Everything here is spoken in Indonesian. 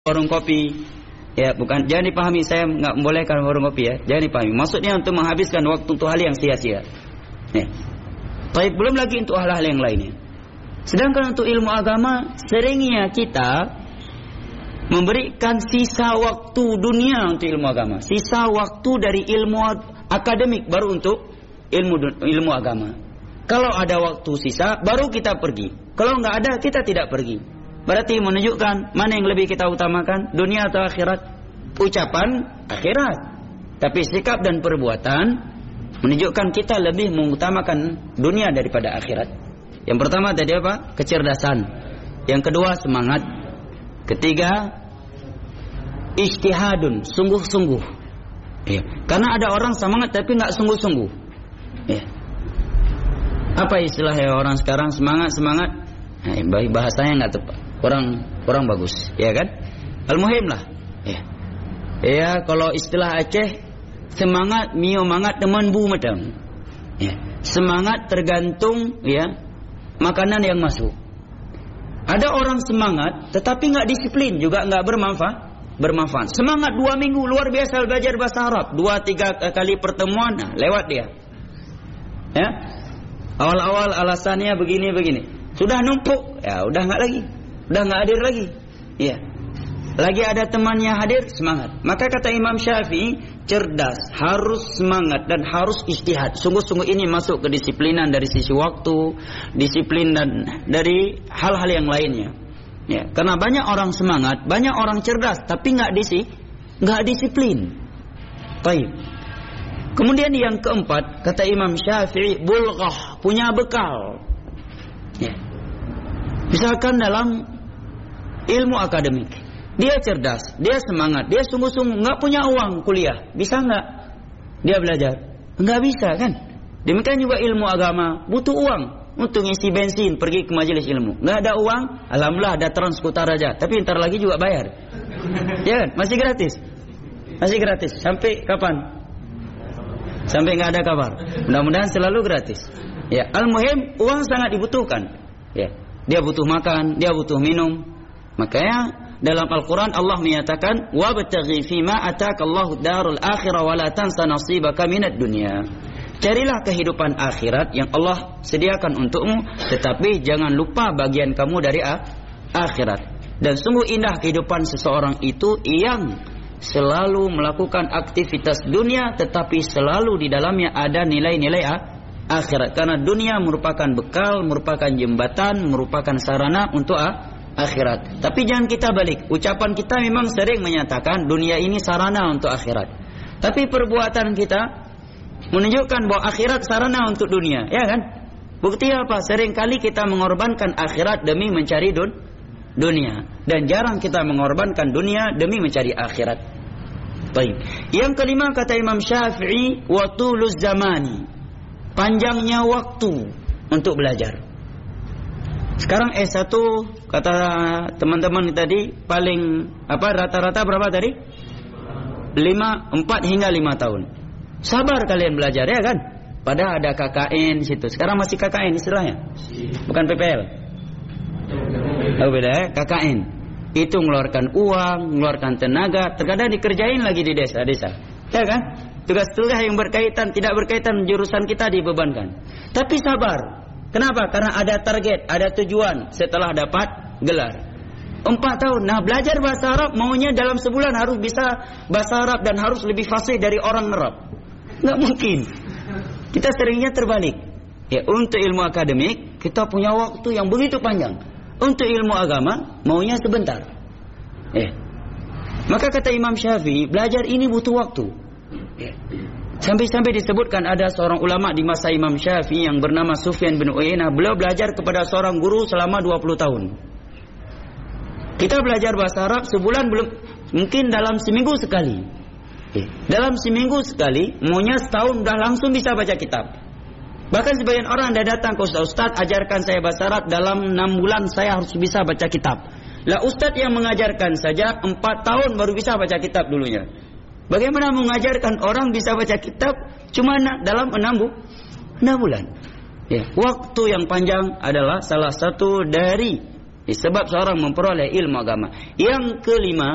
warung kopi. Ya, bukan, jangan dipahami saya nggak membolehkan warung kopi ya. Jangan dipahami. Maksudnya untuk menghabiskan waktu untuk hal yang sia-sia. Ya. Tapi belum lagi untuk hal-hal yang lainnya. Sedangkan untuk ilmu agama, seringnya kita memberikan sisa waktu dunia untuk ilmu agama, sisa waktu dari ilmu akademik baru untuk ilmu agama. Kalau ada waktu sisa, baru kita pergi. Kalau nggak ada, kita tidak pergi. Berarti menunjukkan mana yang lebih kita utamakan, dunia atau akhirat? Ucapan akhirat, tapi sikap dan perbuatan menunjukkan kita lebih mengutamakan dunia daripada akhirat. Yang pertama tadi apa? Kecerdasan. Yang kedua semangat. Ketiga ijtihadun, sungguh-sungguh. Ya. Karena ada orang semangat tapi nggak sungguh-sungguh. Ya. Apa istilahnya orang sekarang semangat? Nah, bahasanya nggak tepat, kurang bagus, ya kan? Al-muhim lah. Ya. Ya, kalau istilah Aceh, semangat mio mangat teman bu macam. Ya. Semangat tergantung ya makanan yang masuk. Ada orang semangat tetapi nggak disiplin, juga nggak bermanfaat. Semangat 2 minggu luar biasa belajar bahasa Arab, 2-3 kali pertemuan, nah, lewat dia. Ya. Awal-awal alasannya begini. Sudah numpuk, ya udah nggak lagi, udah nggak hadir lagi. Ya. Lagi ada temannya hadir, semangat. Maka kata Imam Syafi'i, cerdas, harus semangat dan harus ijtihad. Sungguh-sungguh ini masuk ke disiplinan dari sisi waktu, disiplin dan dari hal-hal yang lainnya. Ya, karena banyak orang semangat, banyak orang cerdas, tapi nggak disiplin. Baik. Kemudian yang keempat, kata Imam Syafi'i, bulghah, punya bekal. Ya. Misalkan dalam ilmu akademik, dia cerdas, dia semangat, dia sungguh-sungguh, nggak punya uang kuliah, bisa nggak dia belajar? Nggak bisa kan? Demikian juga ilmu agama, butuh uang untuk ngisi bensin, pergi ke majelis ilmu. Nggak ada uang, alhamdulillah ada Transkota Raja, tapi ntar lagi juga bayar. Ya kan? Masih gratis. Sampai kapan? Sampai nggak ada kabar. Mudah-mudahan selalu gratis. Ya, al-muhim uang sangat dibutuhkan. Ya, dia butuh makan, dia butuh minum. Makanya dalam Al-Quran Allah menyatakan, wabtaghi fima atakallahu darul akhirah wa la tansa nasibaka minad dunya. Carilah kehidupan akhirat yang Allah sediakan untukmu, tetapi jangan lupa bagian kamu dari akhirat. Dan sungguh indah kehidupan seseorang itu yang selalu melakukan aktivitas dunia, tetapi selalu di dalamnya ada nilai-nilai akhirat. Karena dunia merupakan bekal, merupakan jembatan, merupakan sarana untuk akhirat. Tapi jangan kita balik. Ucapan kita memang sering menyatakan dunia ini sarana untuk akhirat. Tapi perbuatan kita menunjukkan bahwa akhirat sarana untuk dunia, ya kan? Bukti apa? Seringkali kita mengorbankan akhirat demi mencari dunia, dan jarang kita mengorbankan dunia demi mencari akhirat. Baik. Yang kelima kata Imam Syafi'i, wa tuluz zamani, panjangnya waktu untuk belajar. Sekarang S1 kata teman-teman tadi paling rata-rata berapa tadi? 4 hingga 5 tahun. Sabar kalian belajar, ya kan? Padahal ada KKN di situ. Sekarang masih KKN istilahnya. Bukan PPL. Oh, beda ya, KKN. Itu mengeluarkan uang, mengeluarkan tenaga, terkadang dikerjain lagi di desa-desa. Ya kan? Tugas-tugas yang tidak berkaitan jurusan kita dibebankan. Tapi sabar. Kenapa? Karena ada target, ada tujuan setelah dapat gelar. 4 tahun. Nah, belajar bahasa Arab maunya dalam sebulan harus bisa bahasa Arab dan harus lebih fasih dari orang Arab. Nggak mungkin. Kita seringnya terbalik. Ya, untuk ilmu akademik kita punya waktu yang begitu panjang. Untuk ilmu agama maunya sebentar. Maka kata Imam Syafi'i, belajar ini butuh waktu. Sampai-sampai disebutkan ada seorang ulama di masa Imam Syafi'i yang bernama Sufyan bin Uyainah. Beliau belajar kepada seorang guru selama 20 tahun. Kita belajar bahasa Arab sebulan belum, mungkin dalam seminggu sekali. Dalam seminggu sekali, maunya setahun udah langsung bisa baca kitab. Bahkan sebagian orang dah datang ke Ustaz, ajarkan saya bahasa Arab, dalam 6 bulan saya harus bisa baca kitab. Lah Ustaz yang mengajarkan saja 4 tahun baru bisa baca kitab dulunya. Bagaimana mengajarkan orang bisa baca kitab cuma dalam 6 bulan? Ya, waktu yang panjang adalah salah satu dari sebab seorang memperoleh ilmu agama. Yang kelima,